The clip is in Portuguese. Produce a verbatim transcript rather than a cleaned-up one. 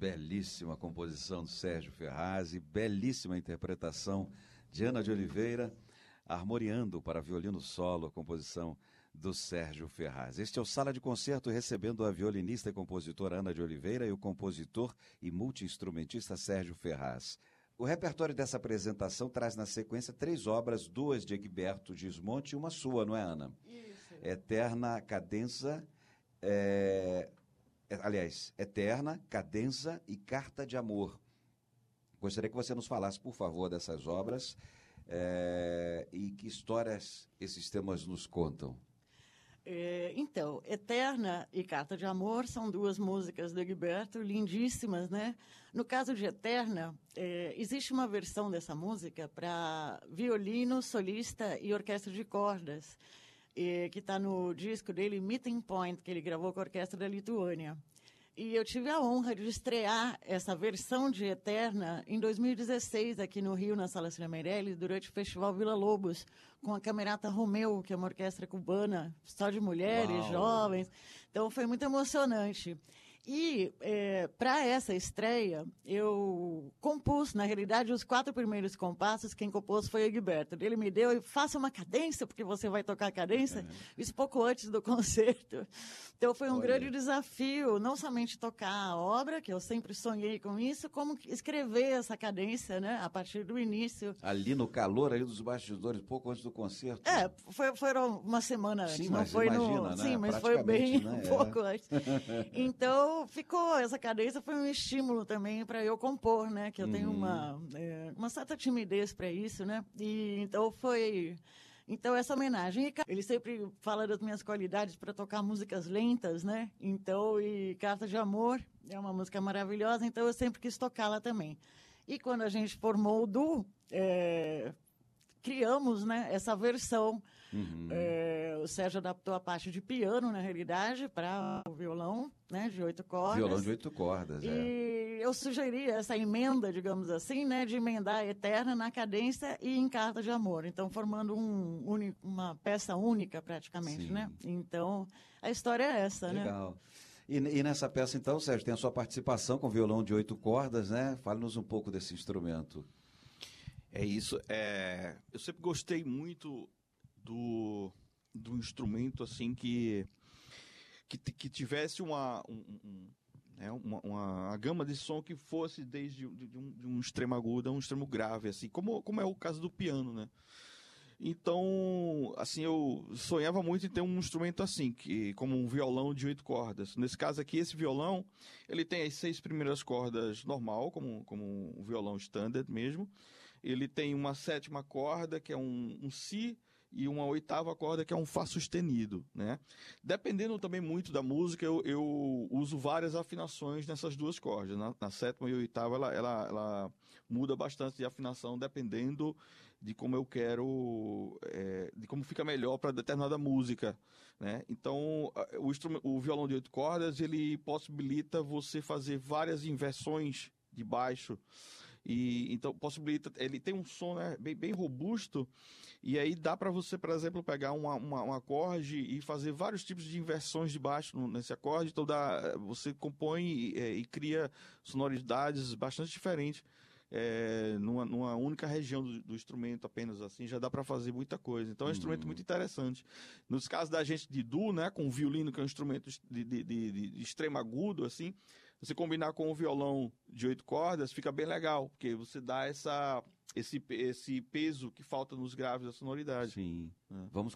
Belíssima composição do Sérgio Ferraz e belíssima interpretação de Ana de Oliveira, harmoniando para violino solo a composição do Sérgio Ferraz. Este é o Sala de Concerto, recebendo a violinista e compositora Ana de Oliveira e o compositor e multi-instrumentista Sérgio Ferraz. O repertório dessa apresentação traz na sequência três obras, duas de Egberto Gismonti e uma sua, não é, Ana? Isso. Eterna Cadenza, é... aliás, Eterna, Cadenza e Carta de Amor. Gostaria que você nos falasse, por favor, dessas obras é... e que histórias esses temas nos contam. É, então, Eterna e Carta de Amor são duas músicas do Egberto, lindíssimas, né? No caso de Eterna, é, existe uma versão dessa música para violino, solista e orquestra de cordas, é, que está no disco dele, Meeting Point, que ele gravou com a Orquestra da Lituânia. E eu tive a honra de estrear essa versão de Eterna em dois mil e dezesseis, aqui no Rio, na Sala Cine Meirelles, durante o Festival Vila Lobos, com a Camerata Romeu, que é uma orquestra cubana, só de mulheres, Uau. jovens. Então, foi muito emocionante. E, é, para essa estreia, eu compus, na realidade, os quatro primeiros compassos. Quem compôs foi o Egberto. Ele me deu, e faça uma cadência, porque você vai tocar a cadência, Uhum. isso pouco antes do concerto. Então, foi um Olha. grande desafio, não somente tocar a obra, que eu sempre sonhei com isso, como escrever essa cadência, né, a partir do início. Ali no calor ali dos bastidores, pouco antes do concerto. É, foi, foram uma semana antes. Sim, não mas foi imagina, no, né? Sim, mas foi bem Praticamente, né? um pouco É. antes. Então, ficou, essa cadência foi um estímulo também para eu compor, né? Que eu Uhum. tenho uma, é, uma certa timidez para isso, né? E então foi... Então, essa homenagem. E ele sempre fala das minhas qualidades para tocar músicas lentas, né? Então, e Carta de Amor é uma música maravilhosa, então eu sempre quis tocá-la também. E quando a gente formou o duo, é, criamos, né, essa versão. Uhum. É, o Sérgio adaptou a parte de piano, na realidade, para o violão, né, de oito cordas. Violão de oito cordas, é. E eu sugeri essa emenda, digamos assim, né, de emendar a Eterna na cadência e em Carta de Amor. Então, formando um, uni, uma peça única, praticamente, Sim. né? Então, a história é essa, né? Legal. E, e nessa peça, então, Sérgio, tem a sua participação com violão de oito cordas, né? Fale-nos um pouco desse instrumento. É isso. É, eu sempre gostei muito do, do instrumento assim que, que, que tivesse uma, um, um, né, uma, uma gama de som que fosse desde de, de um, de um extremo agudo a um extremo grave, assim, como, como é o caso do piano, né? Então, assim, eu sonhava muito em ter um instrumento assim, que, como um violão de oito cordas. Nesse caso aqui, esse violão, ele tem as seis primeiras cordas normal, como, como um violão standard mesmo. Ele tem uma sétima corda, que é um, um Si, e uma oitava corda, que é um Fá sustenido, né? Dependendo também muito da música, eu, eu uso várias afinações nessas duas cordas. Na, na sétima e oitava, ela, ela, ela muda bastante de afinação, dependendo de como eu quero, é, de como fica melhor para determinada música, né? Então, o, o violão de oito cordas, ele possibilita você fazer várias inversões de baixo. E então possibilita, ele tem um som, né, bem, bem robusto, e aí dá para você, por exemplo, pegar uma, uma, um acorde e fazer vários tipos de inversões de baixo no, nesse acorde. Então dá, você compõe e, é, e cria sonoridades bastante diferentes é, numa, numa única região do, do instrumento, apenas assim, já dá para fazer muita coisa. Então é um instrumento muito interessante. Nos casos da gente de duo, né, com o violino, que é um instrumento de, de, de, de extremo agudo, assim, você combinar com o violão de oito cordas, fica bem legal, porque você dá essa, esse, esse peso que falta nos graves da sonoridade. Sim. É. Vamos